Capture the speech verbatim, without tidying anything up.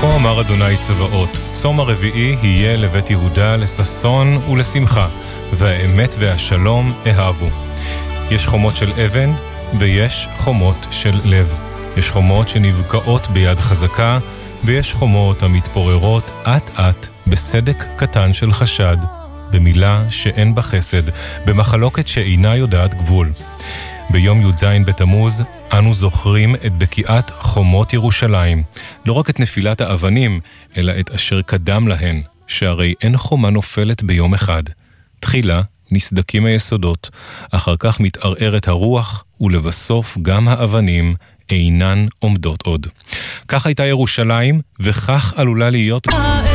כה אמר אדוני צבאות, צום הרביעי יהיה לבית יהודה לששון ולשמחה, והאמת והשלום אהבו. יש חומות של אבן ויש חומות של לב. יש חומות שנבקעות ביד חזקה, ויש חומות המתפוררות אט אט בסדק קטן של חשד, במילה שאין בה חסד, במחלוקת שאינה יודעת גבול. ביום י"ז בתמוז אנו זוכרים את בקיעת חומות ירושלים, לא רק את נפילת האבנים, אלא את אשר קדם להן, שהרי אין חומה נופלת ביום אחד. תחילה נסדקים היסודות, אחר כך מתערערת הרוח, ולבסוף גם האבנים אינן עומדות עוד. כך הייתה ירושלים, וכך עלולה להיות